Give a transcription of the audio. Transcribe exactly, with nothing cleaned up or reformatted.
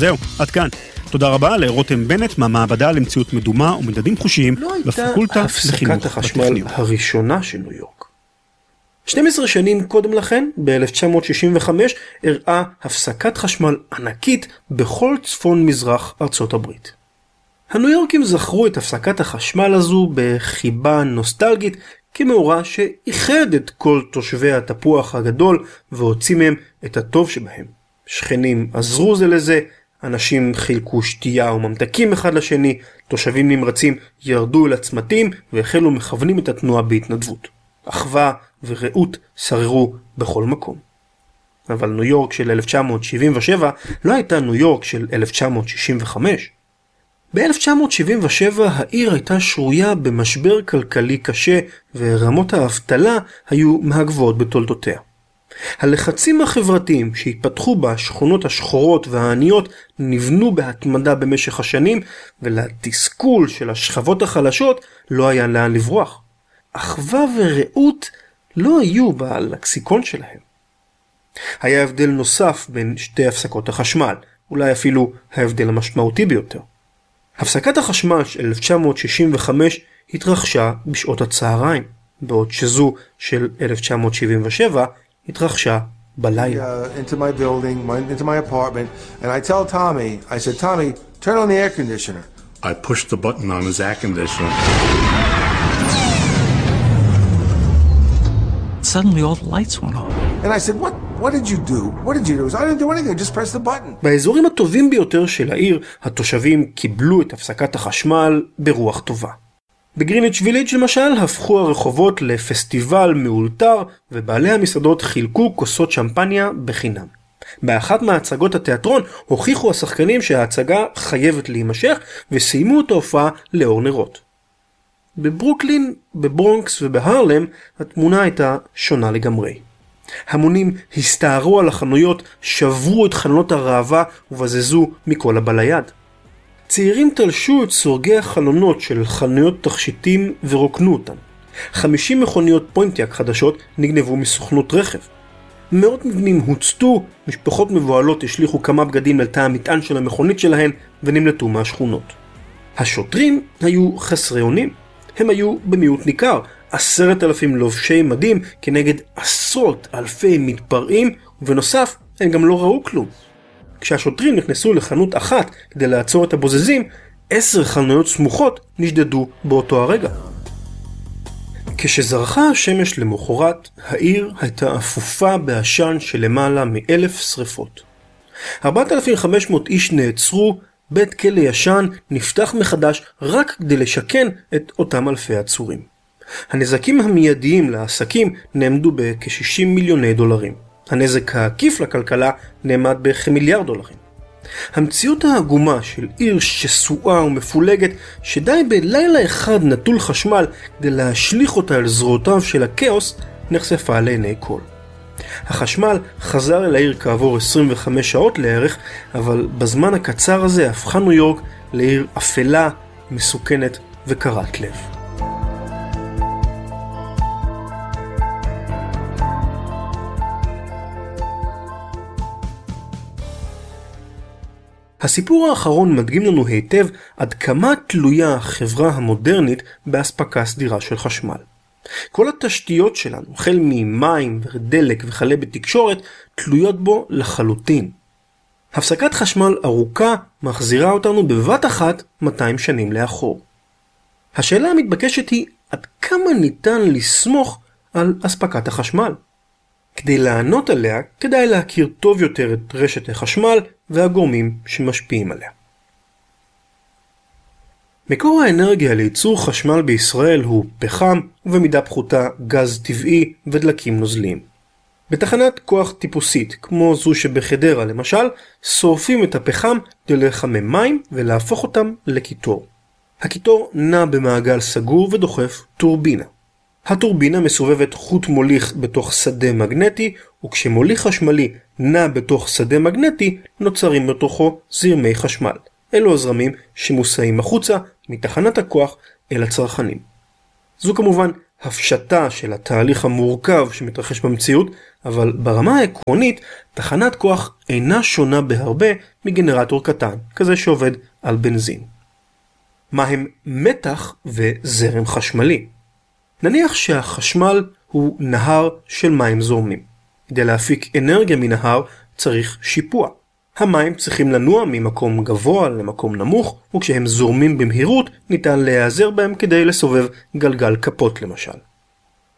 זהו, עד כאן. תודה רבה לרותם בנט מהמעבדה למציאות מדומה ומדדים חושיים בפקולטה לחינוך הפסקת החשמל הראשונה של ניו יורק. שתים עשרה שנים קודם לכן, ב-אלף תשע מאות שישים וחמש, הראה הפסקת חשמל ענקית בכל צפון מזרח ארצות הברית. הניו יורקים זכרו את הפסקת החשמל הזו בחיבה נוסטלגית כמאורע שאיחד את כל תושבי התפוח הגדול והוציא מהם את הטוב שבהם. שכנים עזרו זה לזה, אנשים חילקו שתייה וממתקים אחד לשני, תושבים נמרצים ירדו אל הצמתים והחלו מכוונים את התנועה בהתנדבות. אחווה ורעות שררו בכל מקום. אבל ניו יורק של אלף תשע מאות שבעים ושבע לא הייתה ניו יורק של אלף תשע מאות שישים וחמש. ב-אלף תשע מאות שבעים ושבע העיר הייתה שרויה במשבר כלכלי קשה ורמות האבטלה היו מהגבוהות בתולדותיה. הלחצים החברתיים שהתפתחו בשכונות השחורות והעניות נבנו בהתמדה במשך השנים, ולתסכול של השכבות החלשות לא היה לאן לברוח. אחווה ורעות לא היו בלקסיקון שלהם. היה הבדל נוסף בין שתי הפסקות החשמל, אולי אפילו ההבדל המשמעותי ביותר. הפסקת החשמל של אלף תשע מאות שישים וחמש התרחשה בשעות הצהריים, בעוד שזו של אלף תשע מאות שבעים ושבע התרחשה בלילה. Uh, into my building, my, into my apartment, and I tell Tommy, I said, Tommy, turn on the air conditioner. I pushed the button on his air conditioner. Suddenly all the lights went off. And I said, what, what did you do? What did you do? I didn't do anything, I just pressed the button. באזורים הטובים ביותר של העיר, התושבים קיבלו את הפסקת החשמל ברוח טובה. בגריניץ' ויליג' למשל הפכו הרחובות לפסטיבל מאולתר, ובעלי המסעדות חילקו כוסות שמפניה בחינם. באחת מהצגות התיאטרון הוכיחו השחקנים שההצגה חייבת להימשך, וסיימו את ההופעה לאור נרות. בברוקלין, בברונקס ובהרלם התמונה הייתה שונה לגמרי. המונים הסתערו על החנויות, שברו את חלונות הראווה ובזזו מכל הבא ליד. צעירים תלשו את סורגי החלונות של חנויות תכשיטים ורוקנו אותם. חמישים מכוניות פוינטיאק חדשות נגנבו מסוכנות רכב. מאות מבנים הוצתו, משפחות מבועלות השליחו כמה בגדים אל תא המטען של המכונית שלהן ונמלטו מהשכונות. השוטרים היו חסרי אונים. הם היו במיעוט ניכר, עשרת אלפים לובשי מדים כנגד עשרות אלפי מתפרעים, ובנוסף הם גם לא ראו כלום. כשהשוטרים נכנסו לחנות אחת כדי לעצור את הבוזזים, עשר חנויות סמוכות נשדדו באותו הרגע. כשזרחה השמש למחרת, העיר הייתה אפופה בעשן של למעלה מאלף שריפות. ארבעת אלפים וחמש מאות איש נעצרו, בית כלא ישן נפתח מחדש רק כדי לשכן את אותם אלפי עצורים. הנזקים המיידיים לעסקים נאמדו בכ-שישים מיליוני דולרים. הנזק העקיף לכלכלה נאמד בכמיליארד דולרים. המציאות העגומה של עיר שסועה ומפולגת שדי בלילה אחד נטול חשמל כדי להשליך אותה על זרועותיו של הכאוס נחשפה לעיני כל. החשמל חזר אל העיר כעבור עשרים וחמש שעות לערך, אבל בזמן הקצר הזה הפכה ניו יורק לעיר אפלה, מסוכנת וקרת לב. הסיפור האחרון מדגים לנו היטב עד כמה תלויה החברה המודרנית באספקה סדירה של חשמל. כל התשתיות שלנו, החל ממים ודלק וכלה בתקשורת, תלויות בו לחלוטין. הפסקת חשמל ארוכה מחזירה אותנו בבת אחת מאתיים שנים לאחור. השאלה המתבקשת היא עד כמה ניתן לסמוך על אספקת החשמל. כדי לענות עליה, כדאי להכיר טוב יותר את רשת החשמל והגורמים שמשפיעים עליה. מקור האנרגיה לייצור חשמל בישראל הוא פחם, ובמידה פחותה גז טבעי ודלקים נוזליים. בתחנת כוח טיפוסית, כמו זו שבחדרה למשל, שורפים את הפחם כדי לחמם מים ולהפוך אותם לקיטור. הקיטור נע במעגל סגור ודוחף טורבינה. הטורבינה מסובבת חוט מוליך בתוך שדה מגנטי, וכשמוליך חשמלי נע בתוך שדה מגנטי, נוצרים בתוכו זרמי חשמל. אלו הזרמים שמוסעים החוצה מתחנת הכוח אל הצרכנים. זו כמובן הפשטה של התהליך המורכב שמתרחש במציאות, אבל ברמה העקרונית, תחנת כוח אינה שונה בהרבה מגנרטור קטן, כזה שעובד על בנזין. מהם מתח וזרם חשמלי? נניח שהחשמל הוא נהר של מים זורמים. כדי להפיק אנרגיה מנהר צריך שיפוע. המים צריכים לנוע ממקום גבוה למקום נמוך, וכשהם זורמים במהירות ניתן להיעזר בהם כדי לסובב גלגל כפות למשל.